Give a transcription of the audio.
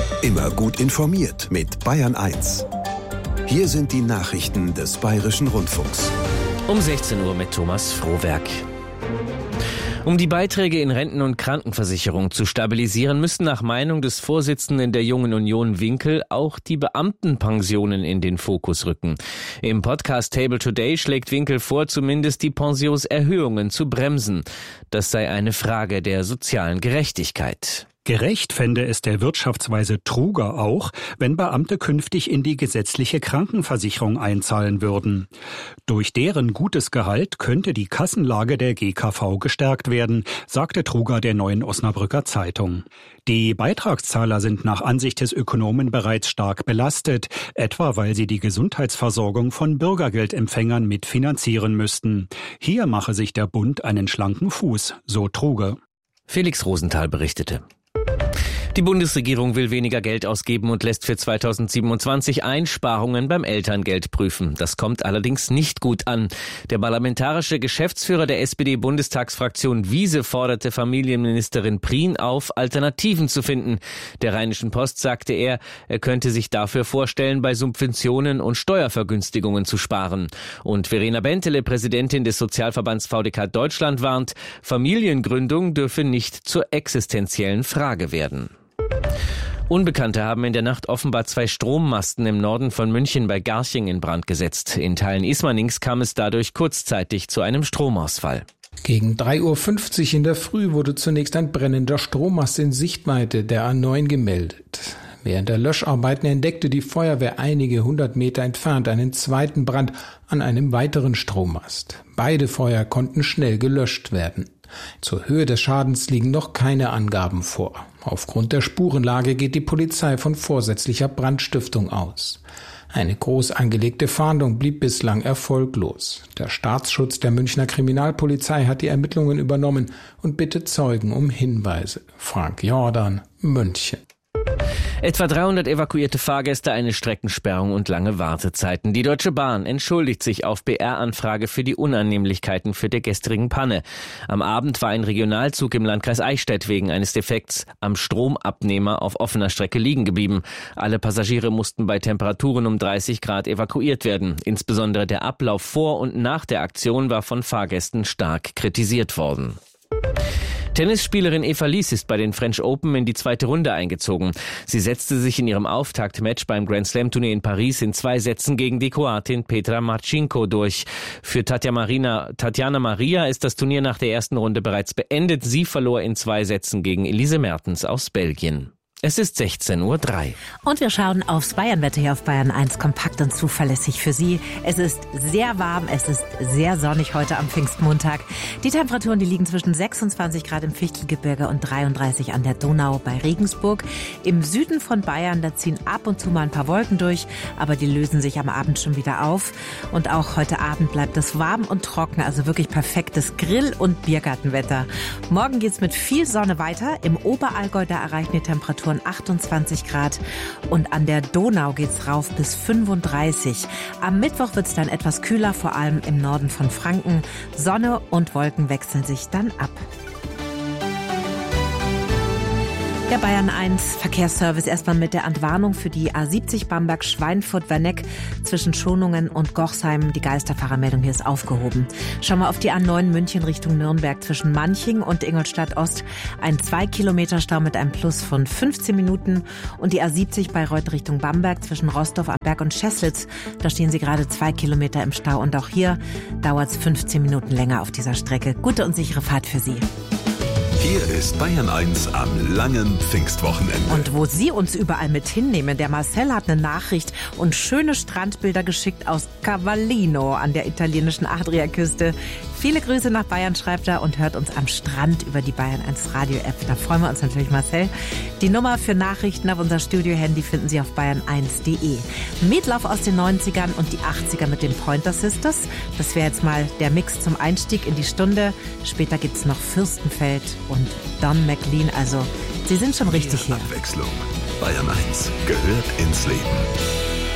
Immer gut informiert mit Bayern 1. Hier sind die Nachrichten des Bayerischen Rundfunks. Um 16 Uhr mit Thomas Frohwerk. Um die Beiträge in Renten- und Krankenversicherung zu stabilisieren, müssen nach Meinung des Vorsitzenden der Jungen Union Winkel auch die Beamtenpensionen in den Fokus rücken. Im Podcast Table Today schlägt Winkel vor, zumindest die Pensionserhöhungen zu bremsen. Das sei eine Frage der sozialen Gerechtigkeit. Gerecht fände es der Wirtschaftsweise Truger auch, wenn Beamte künftig in die gesetzliche Krankenversicherung einzahlen würden. Durch deren gutes Gehalt könnte die Kassenlage der GKV gestärkt werden, sagte Truger der Neuen Osnabrücker Zeitung. Die Beitragszahler sind nach Ansicht des Ökonomen bereits stark belastet, etwa weil sie die Gesundheitsversorgung von Bürgergeldempfängern mitfinanzieren müssten. Hier mache sich der Bund einen schlanken Fuß, so Truger. Felix Rosenthal berichtete. Die Bundesregierung will weniger Geld ausgeben und lässt für 2027 Einsparungen beim Elterngeld prüfen. Das kommt allerdings nicht gut an. Der parlamentarische Geschäftsführer der SPD-Bundestagsfraktion Wiese forderte Familienministerin Prien auf, Alternativen zu finden. Der Rheinischen Post sagte er könnte sich dafür vorstellen, bei Subventionen und Steuervergünstigungen zu sparen. Und Verena Bentele, Präsidentin des Sozialverbands VDK Deutschland, warnt, Familiengründung dürfe nicht zur existenziellen Frage werden. Unbekannte haben in der Nacht offenbar 2 Strommasten im Norden von München bei Garching in Brand gesetzt. In Teilen Ismanings kam es dadurch kurzzeitig zu einem Stromausfall. Gegen 3:50 Uhr in der Früh wurde zunächst ein brennender Strommast in Sichtweite der A9 gemeldet. Während der Löscharbeiten entdeckte die Feuerwehr einige 100 Meter entfernt einen zweiten Brand an einem weiteren Strommast. Beide Feuer konnten schnell gelöscht werden. Zur Höhe des Schadens liegen noch keine Angaben vor. Aufgrund der Spurenlage geht die Polizei von vorsätzlicher Brandstiftung aus. Eine groß angelegte Fahndung blieb bislang erfolglos. Der Staatsschutz der Münchner Kriminalpolizei hat die Ermittlungen übernommen und bittet Zeugen um Hinweise. Frank Jordan, München. Etwa 300 evakuierte Fahrgäste, eine Streckensperrung und lange Wartezeiten. Die Deutsche Bahn entschuldigt sich auf BR-Anfrage für die Unannehmlichkeiten für der gestrigen Panne. Am Abend war ein Regionalzug im Landkreis Eichstätt wegen eines Defekts am Stromabnehmer auf offener Strecke liegen geblieben. Alle Passagiere mussten bei Temperaturen um 30 Grad evakuiert werden. Insbesondere der Ablauf vor und nach der Aktion war von Fahrgästen stark kritisiert worden. Tennisspielerin Eva Lies ist bei den French Open in die zweite Runde eingezogen. Sie setzte sich in ihrem Auftaktmatch beim Grand-Slam-Turnier in Paris in 2 Sätzen gegen die Kroatin Petra Marcinko durch. Für Tatjana Maria ist das Turnier nach der ersten Runde bereits beendet. Sie verlor in 2 Sätzen gegen Elise Mertens aus Belgien. Es ist 16:03 Uhr. Und wir schauen aufs Bayernwetter hier auf Bayern 1, kompakt und zuverlässig für Sie. Es ist sehr warm, es ist sehr sonnig heute am Pfingstmontag. Die Temperaturen, die liegen zwischen 26 Grad im Fichtelgebirge und 33 an der Donau bei Regensburg. Im Süden von Bayern, da ziehen ab und zu mal ein paar Wolken durch, aber die lösen sich am Abend schon wieder auf. Und auch heute Abend bleibt es warm und trocken, also wirklich perfektes Grill- und Biergartenwetter. Morgen geht's mit viel Sonne weiter. Im Oberallgäu, da erreichen die Temperaturen 28 Grad und an der Donau geht's rauf bis 35. Am Mittwoch wird's dann etwas kühler, vor allem im Norden von Franken. Sonne und Wolken wechseln sich dann ab. Der Bayern 1 Verkehrsservice erstmal mit der Entwarnung für die A70 Bamberg-Schweinfurt-Werneck zwischen Schonungen und Gochsheim. Die Geisterfahrermeldung hier ist aufgehoben. Schauen wir auf die A9 München Richtung Nürnberg zwischen Manching und Ingolstadt Ost. Ein 2 Kilometer Stau mit einem Plus von 15 Minuten. Und die A70 Bayreuth Richtung Bamberg zwischen Rostow am Berg und Scheßlitz. Da stehen Sie gerade 2 Kilometer im Stau. Und auch hier dauert es 15 Minuten länger auf dieser Strecke. Gute und sichere Fahrt für Sie. Hier ist Bayern 1 am langen Pfingstwochenende. Und wo Sie uns überall mit hinnehmen, der Marcel hat eine Nachricht und schöne Strandbilder geschickt aus Cavallino an der italienischen Adriaküste. Viele Grüße nach Bayern, schreibt er, und hört uns am Strand über die Bayern 1 Radio-App. Da freuen wir uns natürlich, Marcel. Die Nummer für Nachrichten auf unser Studio-Handy finden Sie auf bayern1.de. Meatloaf aus den 90ern und die 80er mit den Pointer Sisters. Das wäre jetzt mal der Mix zum Einstieg in die Stunde. Später gibt's noch Fürstenfeld und Don McLean. Also, Sie sind schon richtig hier. Abwechslung. Bayern 1 gehört ins Leben.